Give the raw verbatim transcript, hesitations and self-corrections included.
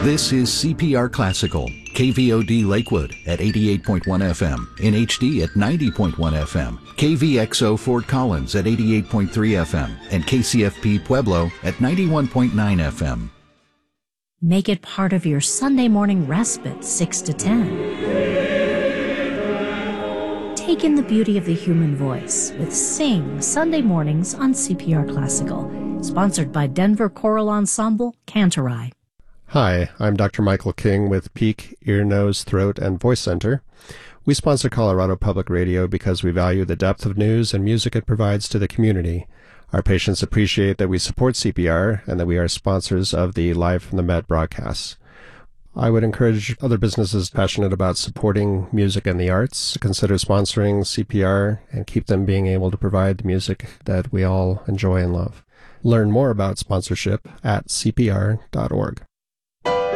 This is C P R Classical, K V O D Lakewood at eighty-eight point one F M, in H D at ninety point one F M, K V X O Fort Collins at eighty-eight point three F M, and K C F P Pueblo at ninety-one point nine F M. Make it part of your Sunday morning respite, six to ten. Take in the beauty of the human voice with Sing Sunday mornings on C P R Classical, sponsored by Denver Choral Ensemble, Cantorai. Hi, I'm Doctor Michael King with Peak Ear, Nose, Throat, and Voice Center. We sponsor Colorado Public Radio because we value the depth of news and music it provides to the community. Our patients appreciate that we support C P R and that we are sponsors of the Live from the Met broadcasts. I would encourage other businesses passionate about supporting music and the arts to consider sponsoring C P R and keep them being able to provide the music that we all enjoy and love. Learn more about sponsorship at C P R dot org.